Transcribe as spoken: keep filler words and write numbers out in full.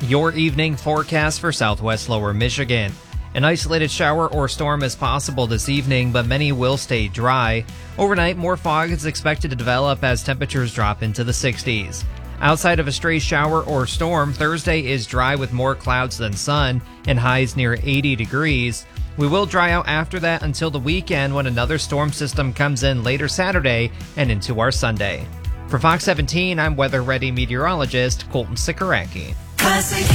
Your evening forecast for southwest lower Michigan. An isolated shower or storm is possible this evening, but many will stay dry. Overnight, more fog is expected to develop as temperatures drop into the sixties. Outside of a stray shower or storm, Thursday is dry with more clouds than sun and highs near eighty degrees. We will dry out after that until the weekend when another storm system comes in later Saturday and into our Sunday. For Fox seventeen, I'm weather-ready meteorologist Colton Sikoracki.